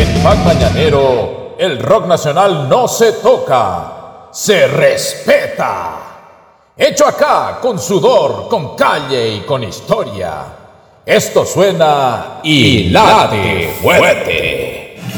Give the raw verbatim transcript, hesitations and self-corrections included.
En Pan Mañanero, el rock nacional no se toca, se respeta. Hecho acá, con sudor, con calle y con historia. Esto suena y late fuerte.